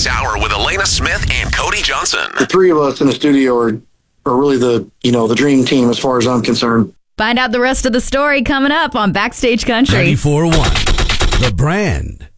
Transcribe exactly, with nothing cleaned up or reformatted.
this hour with Elena Smith and Cody Johnson. The three of us in the studio are, are really the, you know, the dream team as far as I'm concerned. Find out the rest of the story coming up on Backstage Country. ninety-four point one, The Brand.